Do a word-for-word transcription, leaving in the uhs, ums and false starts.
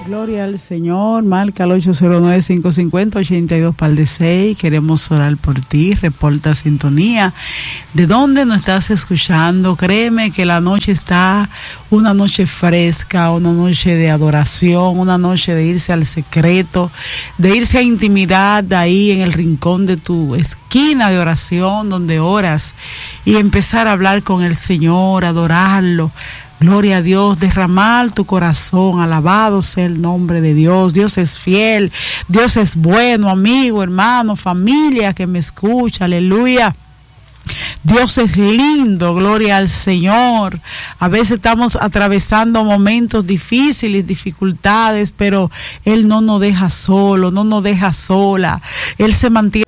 Gloria al Señor, marca el ocho cero nueve, cinco cinco cero, ocho dos par de seis. Queremos orar por ti, reporta sintonía. ¿De dónde nos estás escuchando? Créeme que la noche está una noche fresca, una noche de adoración, una noche de irse al secreto, de irse a intimidad de ahí en el rincón de tu esquina de oración donde oras y empezar a hablar con el Señor, adorarlo. Gloria a Dios, derramar tu corazón, alabado sea el nombre de Dios. Dios es fiel, Dios es bueno, amigo, hermano, familia que me escucha, aleluya. Dios es lindo, gloria al Señor. A veces estamos atravesando momentos difíciles, dificultades, pero Él no nos deja solo, no nos deja sola. Él se mantiene